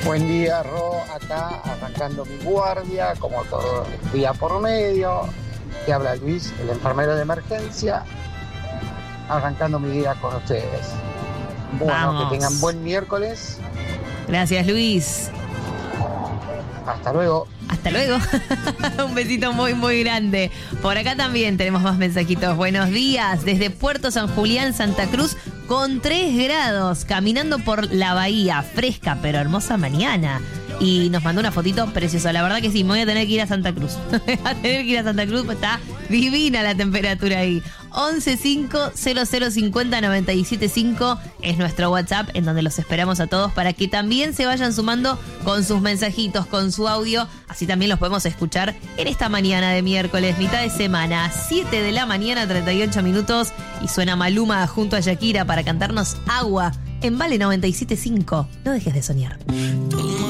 Buen día, Ro, acá arrancando mi guardia, como todo día por medio. Te habla Luis, el enfermero de emergencia, arrancando mi día con ustedes. Bueno, Vamos. que tengan buen miércoles. Gracias, Luis. Hasta luego. Hasta luego. Un besito muy, muy grande. Por acá también tenemos más mensajitos. Buenos días. Desde Puerto San Julián, Santa Cruz, con 3 grados, caminando por la bahía. Fresca, pero hermosa mañana. Y nos mandó una fotito preciosa. La verdad que sí, me voy a tener que ir a Santa Cruz. Voy a tener que ir a Santa Cruz, pues está divina la temperatura ahí. 1150050975 es nuestro WhatsApp, en donde los esperamos a todos para que también se vayan sumando con sus mensajitos, con su audio. Así también los podemos escuchar en esta mañana de miércoles, mitad de semana, 7 de la mañana, 38 minutos. Y suena Maluma junto a Shakira para cantarnos Agua en Vale 97.5. No dejes de soñar.